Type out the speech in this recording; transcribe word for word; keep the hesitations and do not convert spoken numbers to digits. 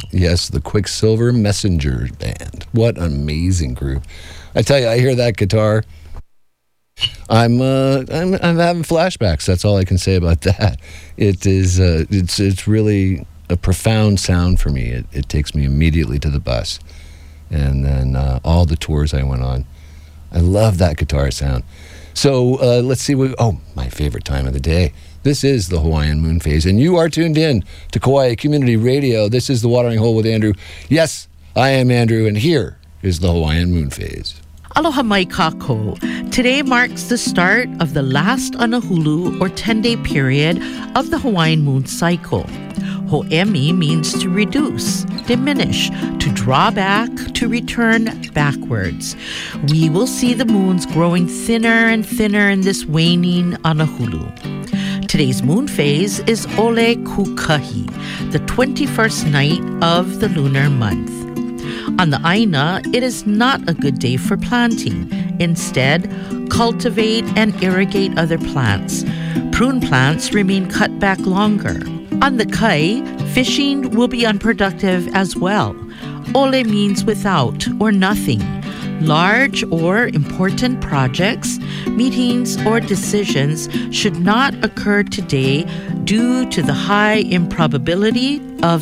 Yes, the Quicksilver Messenger Band. What an amazing group. I tell you, I hear that guitar, I'm uh, I'm I'm having flashbacks. That's all I can say about that. It is uh, it's it's really a profound sound for me. It it takes me immediately to the bus, and then uh, all the tours I went on. I love that guitar sound. So uh, let's see what. Oh, my favorite time of the day. This is the Hawaiian Moon Phase, and you are tuned in to Kauai Community Radio. This is the Watering Hole with Andrew. Yes, I am Andrew, and here is the Hawaiian Moon Phase. Aloha mai kako. Today marks the start of the last Anahulu or ten-day period of the Hawaiian moon cycle. Ho'emi means to reduce, diminish, to draw back, to return backwards. We will see the moons growing thinner and thinner in this waning Anahulu. Today's moon phase is Ole Kukahi, the twenty-first night of the lunar month. On the Aina, it is not a good day for planting. Instead, cultivate and irrigate other plants. Prune plants remain cut back longer. On the Kai, fishing will be unproductive as well. Ole means without or nothing. Large or important projects, meetings, or decisions should not occur today due to the high improbability of